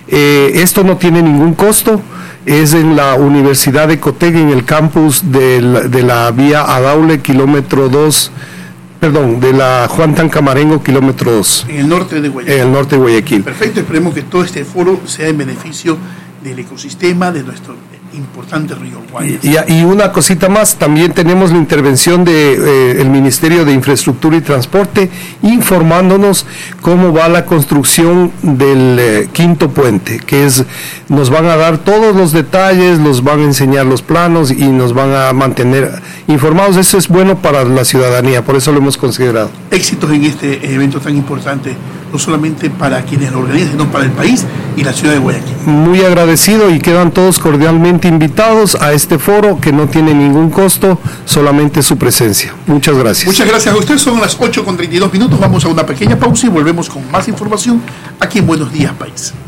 Esto no tiene ningún costo, es en la Universidad de Cotega, en el campus de la vía Adaule, kilómetro 2, de la Juan Tancamarengo, kilómetro 2. En el norte de Guayaquil. En el norte de Guayaquil. Perfecto, esperemos que todo este foro sea en beneficio del ecosistema de nuestro importante río Guayas. Y una cosita más, también tenemos la intervención del Ministerio de Infraestructura y Transporte informándonos cómo va la construcción del quinto puente, nos van a dar todos los detalles, nos van a enseñar los planos y nos van a mantener informados. Eso es bueno para la ciudadanía, por eso lo hemos considerado. Éxitos en este evento tan importante, no solamente para quienes lo organizan, sino para el país y la ciudad de Guayaquil. Muy agradecido y quedan todos cordialmente invitados a este foro que no tiene ningún costo, solamente su presencia. Muchas gracias. Muchas gracias a ustedes, son las 8:32, vamos a una pequeña pausa y volvemos con más información aquí en Buenos Días País.